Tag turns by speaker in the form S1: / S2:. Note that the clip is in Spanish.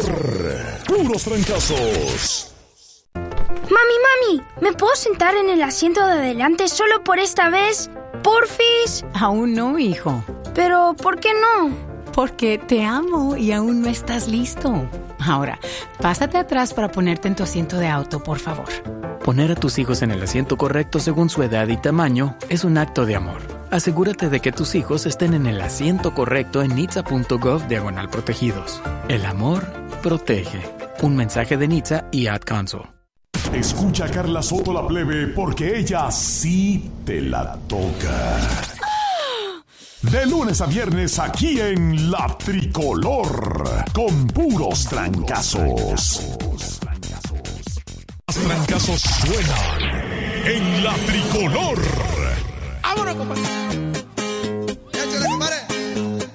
S1: Puros trancazos.
S2: Mami, ¿me puedo sentar en el asiento de adelante solo por esta vez? ¿Porfis?
S3: Aún no, hijo.
S2: ¿Pero por qué no?
S3: Porque te amo y aún no estás listo. Ahora, pásate atrás para ponerte en tu asiento de auto, por favor.
S4: Poner a tus hijos en el asiento correcto según su edad y tamaño es un acto de amor. Asegúrate de que tus hijos estén en el asiento correcto en nitsa.gov/protegidos. El amor protege. Un mensaje de Nitsa y Ad Council.
S1: Escucha a Carla Soto la plebe porque ella sí te la toca. De lunes a viernes aquí en La Tricolor con puros trancazos. Los trancazos suenan en La Tricolor.
S5: ¡Vámonos, compadre!